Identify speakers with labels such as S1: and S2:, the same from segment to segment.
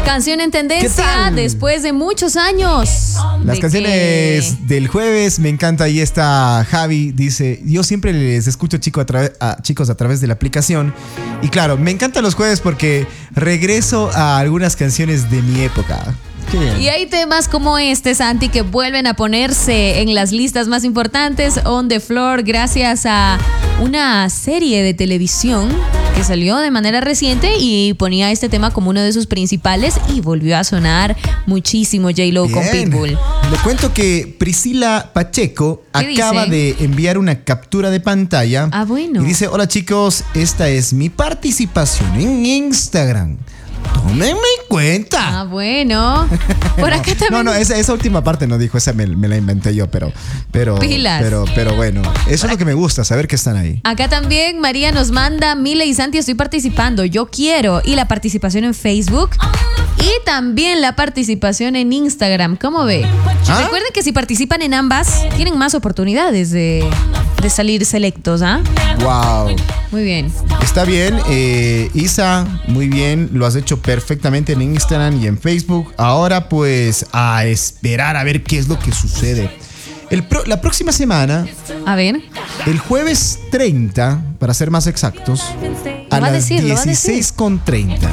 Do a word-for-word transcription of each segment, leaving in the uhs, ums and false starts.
S1: Canción en tendencia después de muchos años.
S2: Las
S1: de
S2: canciones
S1: que...
S2: del jueves, me encanta. Ahí está Javi, dice, yo siempre les escucho chico a tra- a, chicos a través de la aplicación. Y claro, me encantan los jueves porque regreso a algunas canciones de mi época. Qué bien.
S1: Y hay temas como este, Santi, que vuelven a ponerse en las listas más importantes on the floor gracias a una serie de televisión que salió de manera reciente y ponía este tema como uno de sus principales y volvió a sonar muchísimo J-Lo con Pitbull.
S2: Le cuento que Priscila Pacheco acaba
S1: dice?
S2: de enviar una captura de pantalla.
S1: Ah, bueno.
S2: Y dice, hola chicos, esta es mi participación en Instagram. Tómenme en cuenta.
S1: Ah, bueno. Por
S2: no,
S1: acá también.
S2: No, no, esa, esa última parte no dijo, esa me, me la inventé yo, pero, pero,
S1: Pilas.
S2: pero, pero bueno, eso es lo que me gusta, saber que están ahí.
S1: Acá también María nos manda, Mile y Santi, estoy participando, yo quiero. Y la participación en Facebook y también la participación en Instagram. ¿Cómo ve?
S2: ¿Ah?
S1: Recuerden que si participan en ambas, tienen más oportunidades de, de salir selectos, ¿ah?
S2: Wow.
S1: Muy bien.
S2: Está bien, eh, Isa, muy bien, lo has hecho perfectamente en Instagram y en Facebook. Ahora pues a esperar a ver qué es lo que sucede. El pro, la próxima semana,
S1: A ver.
S2: el jueves treinta, para ser más exactos, a
S1: va a
S2: las
S1: decir, lo va a decir.
S2: dieciséis con treinta.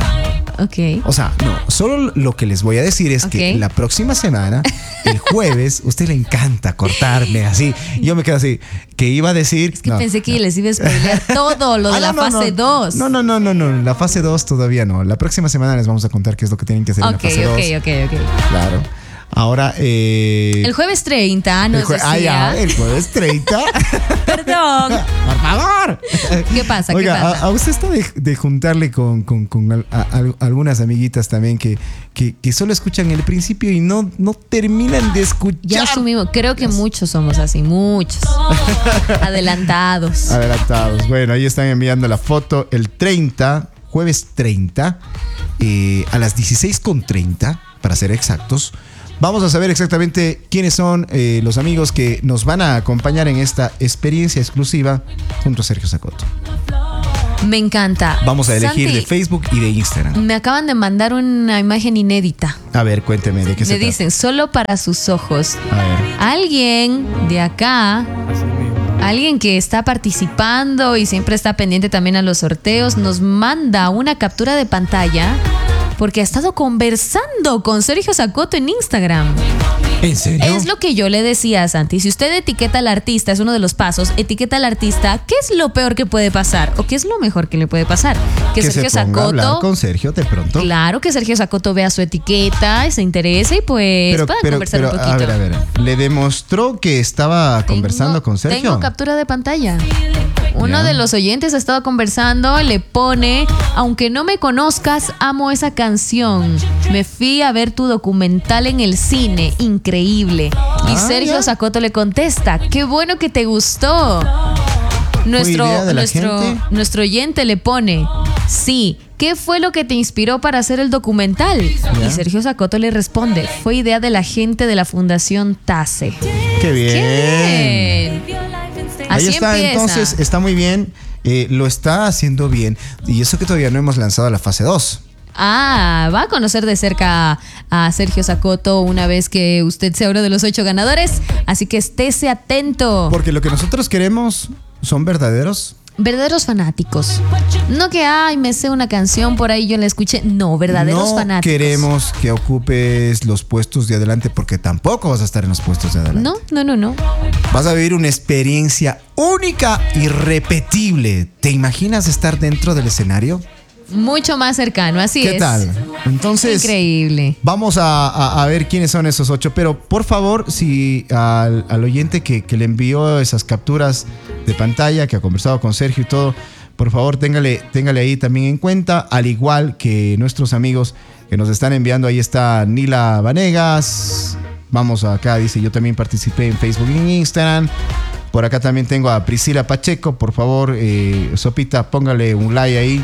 S1: Ok.
S2: O sea, no, solo lo que les voy a decir es
S1: Ok.
S2: que la próxima semana, el jueves, a usted le encanta cortarme así. Y yo me quedo así, que iba a decir...
S1: Es que
S2: no,
S1: pensé que
S2: no.
S1: les iba a spoilear todo lo de
S2: Ah,
S1: la
S2: no, no,
S1: fase
S2: no.
S1: dos.
S2: No, no, no, no, no, la fase dos todavía no. La próxima semana les vamos a contar qué es lo que tienen que hacer en la
S1: Ok,
S2: fase dos.
S1: ok, ok, ok.
S2: Claro. Ahora, eh...
S1: El jueves treinta nos
S2: el jue-
S1: decía...
S2: ah, ya, el jueves treinta.
S1: Perdón.
S2: Por favor.
S1: ¿Qué pasa?
S2: Oiga,
S1: ¿Qué pasa?
S2: A, a usted está de, de juntarle con, con, con al- a- a- algunas amiguitas también que, que, que solo escuchan el principio y no, no terminan de escuchar.
S1: Ya asumimos, creo que muchos somos así, muchos. Adelantados.
S2: Adelantados. Bueno, ahí están enviando la foto el treinta, jueves treinta, eh, a las dieciséis con treinta, para ser exactos. Vamos a saber exactamente quiénes son eh, los amigos que nos van a acompañar en esta experiencia exclusiva junto a Sergio Zacoto.
S1: Me encanta.
S2: Vamos a elegir
S1: Santi,
S2: de Facebook y de Instagram.
S1: me acaban de mandar una imagen inédita.
S2: A ver, cuénteme de qué se
S1: Me
S2: trata.
S1: dicen, solo para sus ojos.
S2: A ver.
S1: Alguien de acá, alguien que está participando y siempre está pendiente también a los sorteos, nos manda una captura de pantalla porque ha estado conversando con Sergio Zacoto en Instagram.
S2: ¿En serio?
S1: Es lo que yo le decía a Santi. Si usted etiqueta al artista, es uno de los pasos, etiqueta al artista, ¿qué es lo peor que puede pasar? ¿O qué es lo mejor que le puede pasar? Que,
S2: que
S1: Sergio
S2: se ponga a hablar
S1: Zacoto...
S2: con Sergio de pronto.
S1: Claro, que Sergio Zacoto vea su etiqueta, se interese y pues
S2: Pero,
S1: pueda
S2: pero,
S1: conversar
S2: pero
S1: un poquito.
S2: a ver, a ver. ¿Le demostró que estaba conversando
S1: Tengo-
S2: con Sergio?
S1: Tengo captura de pantalla. Uno
S2: Ya.
S1: de los oyentes ha estado conversando, le pone, aunque no me conozcas, amo esa canción. Me fui a ver tu documental en el cine, increíble. Y
S2: Ah,
S1: Sergio
S2: ya.
S1: Zacoto le contesta, qué bueno que te gustó. Nuestro,
S2: idea de la
S1: nuestro,
S2: gente?
S1: nuestro oyente le pone, sí, ¿qué fue lo que te inspiró para hacer el documental?
S2: Ya.
S1: Y Sergio Zacoto le responde, fue idea de la gente de la Fundación TASE.
S2: Qué bien.
S1: ¡Qué bien!
S2: Ahí
S1: Así
S2: está,
S1: empieza.
S2: entonces está muy bien. Eh, lo está haciendo bien. Y eso que todavía no hemos lanzado la fase dos.
S1: Ah, va a conocer de cerca a Sergio Zacoto una vez que usted sea uno de los ocho ganadores. Así que estése atento.
S2: Porque lo que nosotros queremos son verdaderos.
S1: Verdaderos fanáticos. No que, ay, me sé una canción por ahí, yo la escuché. No, verdaderos
S2: no
S1: fanáticos.
S2: queremos que ocupes los puestos de adelante porque tampoco vas a estar en los puestos de adelante.
S1: No, no, no, no.
S2: Vas a vivir una experiencia única y repetible. ¿Te imaginas estar dentro del escenario?
S1: Mucho más cercano, así es.
S2: ¿Qué tal? Entonces,
S1: Increíble.
S2: vamos a, a- a ver quiénes son esos ocho. Pero por favor, si al, al oyente que, que le envió esas capturas de pantalla, que ha conversado con Sergio y todo, por favor, téngale, téngale ahí también en cuenta, al igual que nuestros amigos que nos están enviando. Ahí está Nila Vanegas. Vamos acá, dice, yo también participé en Facebook y en Instagram. Por acá también tengo a Priscila Pacheco. Por favor, eh, Sopita, póngale un like ahí.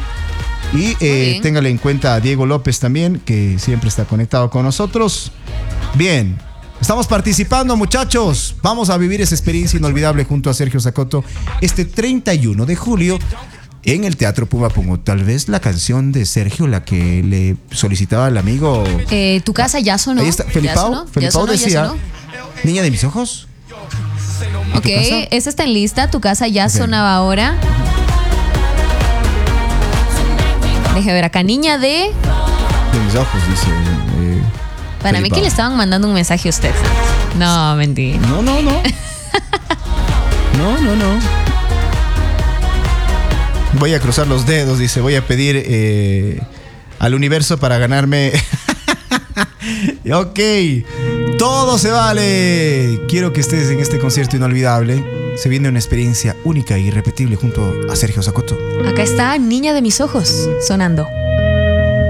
S2: Y eh,
S1: bien.
S2: téngale en cuenta a Diego López también, que siempre está conectado con nosotros. Bien, estamos participando, muchachos. Vamos a vivir esa experiencia inolvidable junto a Sergio Zacoto este treinta y uno de julio en el Teatro Puma Pungo. Tal vez la canción de Sergio, la que le solicitaba al amigo.
S1: Eh, tu casa ya sonó.
S2: Ahí está. Felipao, Felipao decía, niña de mis ojos.
S1: Ok, esa está en lista. Tu casa ya
S2: Okay.
S1: sonaba ahora. Deje ver acá, niña de...
S2: De mis ojos, dice. Eh,
S1: Para mí que le estaban mandando un mensaje a usted. No, mentira.
S2: No, no, no. No, no, no. Voy a cruzar los dedos, dice. Voy a pedir eh, al universo para ganarme. Ok. Todo se vale. Quiero que estés en este concierto inolvidable. Se viene una experiencia única e irrepetible junto a Sergio Zacoto.
S1: Acá está Niña de mis ojos sonando.